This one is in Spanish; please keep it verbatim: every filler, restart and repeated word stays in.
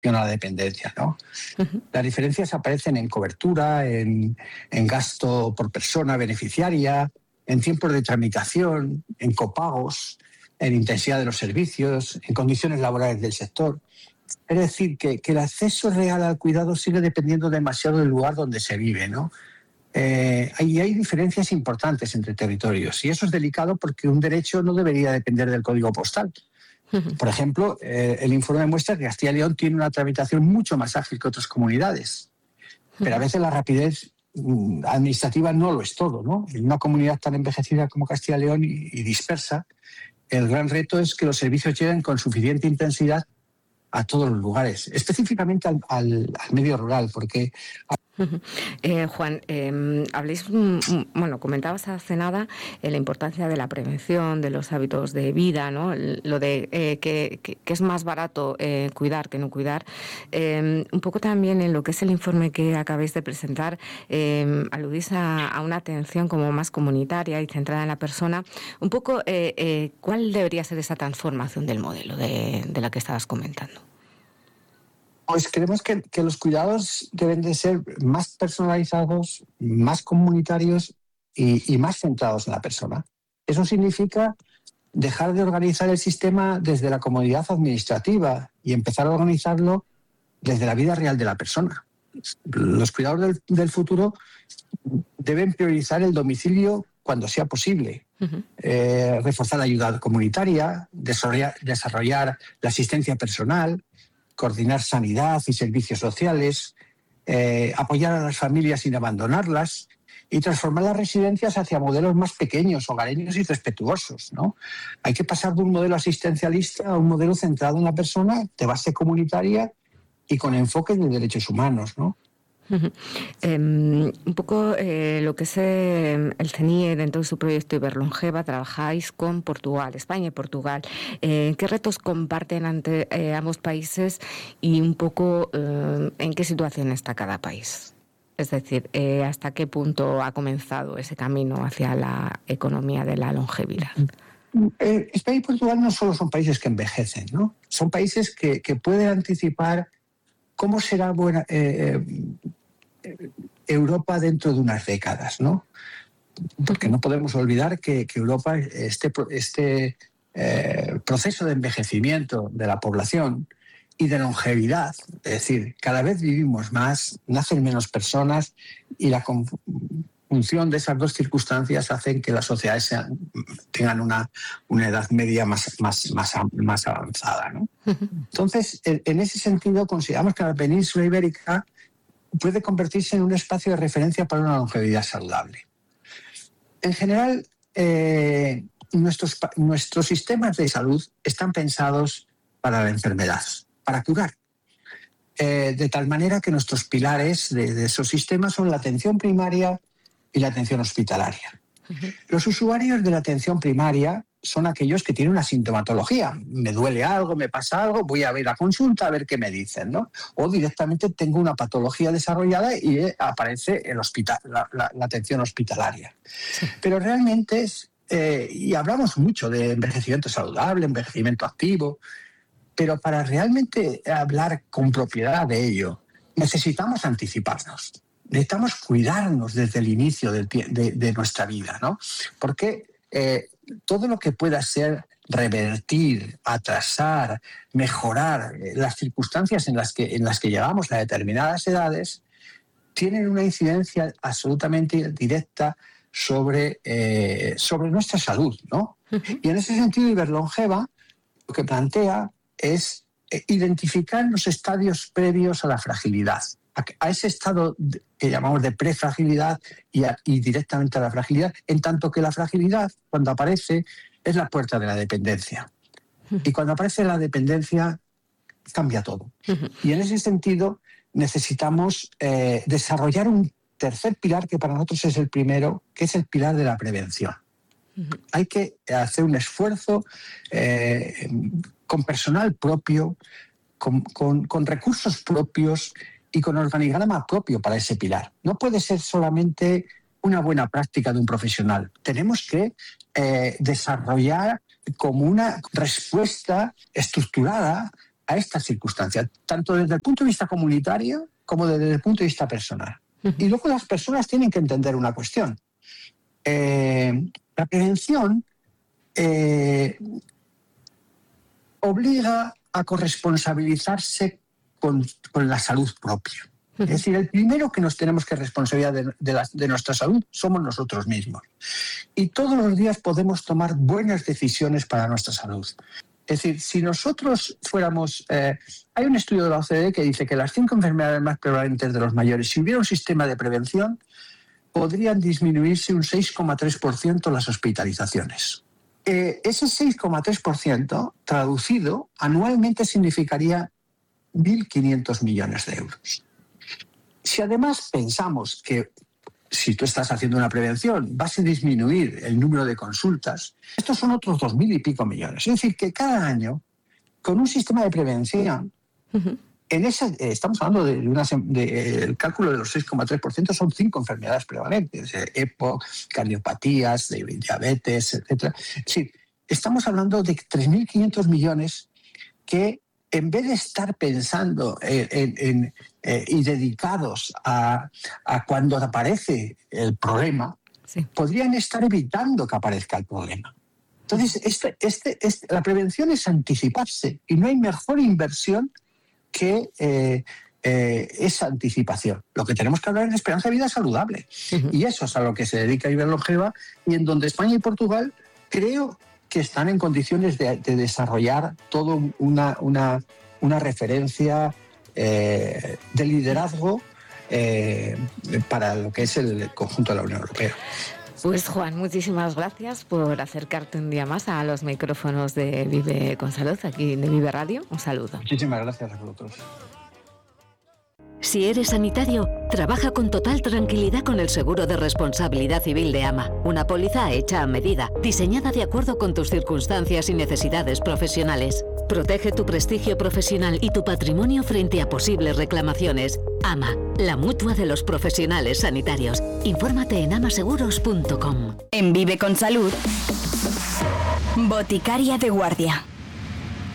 a la dependencia, ¿no? Uh-huh. Las diferencias aparecen en cobertura, en, en gasto por persona beneficiaria, en tiempos de tramitación, en copagos, en intensidad de los servicios, en condiciones laborales del sector. Es decir, que, que el acceso real al cuidado sigue dependiendo demasiado del lugar donde se vive, ¿no? Eh, y hay diferencias importantes entre territorios, y eso es delicado porque un derecho no debería depender del código postal. Por ejemplo, eh, el informe muestra que Castilla y León tiene una tramitación mucho más ágil que otras comunidades, pero a veces la rapidez administrativa no lo es todo, ¿no? En una comunidad tan envejecida como Castilla y León y, y dispersa, el gran reto es que los servicios lleguen con suficiente intensidad a todos los lugares, específicamente al, al, al medio rural, porque... Eh, Juan, eh, habléis, bueno, comentabas hace nada eh, la importancia de la prevención, de los hábitos de vida, ¿no? Lo de eh, que, que, que es más barato eh, cuidar que no cuidar. Eh, un poco también en lo que es el informe que acabáis de presentar, eh, aludís a, a una atención como más comunitaria y centrada en la persona. Un poco, eh, eh, ¿cuál debería ser esa transformación del modelo de, de la que estabas comentando? Pues creemos que, que los cuidados deben de ser más personalizados, más comunitarios y, y más centrados en la persona. Eso significa dejar de organizar el sistema desde la comodidad administrativa y empezar a organizarlo desde la vida real de la persona. Los cuidados del, del futuro deben priorizar el domicilio cuando sea posible, uh-huh. eh, reforzar la ayuda comunitaria, desarrollar, desarrollar la asistencia personal, coordinar sanidad y servicios sociales, eh, apoyar a las familias sin abandonarlas y transformar las residencias hacia modelos más pequeños, hogareños y respetuosos, ¿no? Hay que pasar de un modelo asistencialista a un modelo centrado en la persona, de base comunitaria y con enfoque de derechos humanos, ¿no? Uh-huh. Eh, un poco eh, lo que es eh, el C E N I E dentro de su proyecto Iberlongeva, trabajáis con Portugal, España y Portugal. Eh, ¿Qué retos comparten ante eh, ambos países y un poco eh, en qué situación está cada país? Es decir, eh, ¿hasta qué punto ha comenzado ese camino hacia la economía de la longevidad? Eh, España y Portugal no solo son países que envejecen, ¿no? Son países que, que pueden anticipar cómo será buena... Eh, Europa dentro de unas décadas, ¿no? Porque no podemos olvidar que, que Europa, este, este eh, proceso de envejecimiento de la población y de longevidad, es decir, cada vez vivimos más, nacen menos personas y la conjunción de esas dos circunstancias hacen que las sociedades sean, tengan una, una edad media más, más, más, más avanzada, ¿no? Entonces, en ese sentido, consideramos que la península ibérica puede convertirse en un espacio de referencia para una longevidad saludable. En general, eh, nuestros, nuestros sistemas de salud están pensados para la enfermedad, para curar. Eh, de tal manera que nuestros pilares de, de esos sistemas son la atención primaria y la atención hospitalaria. Uh-huh. Los usuarios de la atención primaria son aquellos que tienen una sintomatología. Me duele algo, me pasa algo, voy a ver a consulta a ver qué me dicen, ¿no? O directamente tengo una patología desarrollada y eh, aparece el hospital, la, la, la atención hospitalaria. Sí. Pero realmente, es, eh, y hablamos mucho de envejecimiento saludable, envejecimiento activo, pero para realmente hablar con propiedad de ello, necesitamos anticiparnos. Necesitamos cuidarnos desde el inicio de, de, de nuestra vida, ¿no? Porque eh, todo lo que pueda ser revertir, atrasar, mejorar eh, las circunstancias en las que, en las que llegamos a determinadas edades, tienen una incidencia absolutamente directa sobre, eh, sobre nuestra salud, ¿no? Uh-huh. Y en ese sentido, Iberlongeva lo que plantea es eh, identificar los estadios previos a la fragilidad, a, a ese estado de, que llamamos de prefragilidad y, a, y directamente a la fragilidad, en tanto que la fragilidad, cuando aparece, es la puerta de la dependencia. Uh-huh. Y cuando aparece la dependencia, cambia todo. Uh-huh. Y en ese sentido, necesitamos eh, desarrollar un tercer pilar que para nosotros es el primero, que es el pilar de la prevención. Uh-huh. Hay que hacer un esfuerzo eh, con personal propio, con, con, con recursos propios y con organigrama propio para ese pilar. No puede ser solamente una buena práctica de un profesional. Tenemos que eh, desarrollar como una respuesta estructurada a esta circunstancia, tanto desde el punto de vista comunitario como desde el punto de vista personal. Uh-huh. Y luego las personas tienen que entender una cuestión. Eh, la prevención eh, obliga a corresponsabilizarse con, con la salud propia. Es decir, el primero que nos tenemos que responsabilizar de, de, la, de nuestra salud somos nosotros mismos. Y todos los días podemos tomar buenas decisiones para nuestra salud. Es decir, si nosotros fuéramos... Eh, hay un estudio de la O C D E que dice que las cinco enfermedades más prevalentes de los mayores, si hubiera un sistema de prevención, podrían disminuirse un seis coma tres por ciento las hospitalizaciones. Eh, ese seis coma tres por ciento traducido anualmente significaría mil quinientos millones de euros. Si además pensamos que si tú estás haciendo una prevención vas a disminuir el número de consultas, estos son otros dos mil y pico millones. Es decir, que cada año, con un sistema de prevención, uh-huh. en ese, eh, estamos hablando de, una, de el cálculo de los seis coma tres por ciento, son cinco enfermedades prevalentes, eh, EPO, cardiopatías, de diabetes, etcétera. Es decir, estamos hablando de tres mil quinientos millones que, en vez de estar pensando en, en, en, eh, y dedicados a, a cuando aparece el problema, sí. podrían estar evitando que aparezca el problema. Entonces, este, este, este, la prevención es anticiparse y no hay mejor inversión que eh, eh, esa anticipación. Lo que tenemos que hablar es de esperanza de vida saludable. Uh-huh. Y eso es a lo que se dedica Iberlongeva y en donde España y Portugal creo que están en condiciones de, de desarrollar toda una, una, una referencia eh, de liderazgo eh, para lo que es el conjunto de la Unión Europea. Pues Juan, muchísimas gracias por acercarte un día más a los micrófonos de Vive con Salud, aquí de Vive Radio. Un saludo. Muchísimas gracias a vosotros. Si eres sanitario, trabaja con total tranquilidad con el seguro de responsabilidad civil de AMA, una póliza hecha a medida, diseñada de acuerdo con tus circunstancias y necesidades profesionales. Protege tu prestigio profesional y tu patrimonio frente a posibles reclamaciones. AMA, la mutua de los profesionales sanitarios. Infórmate en amaseguros punto com. En Vive con Salud, Boticaria de Guardia.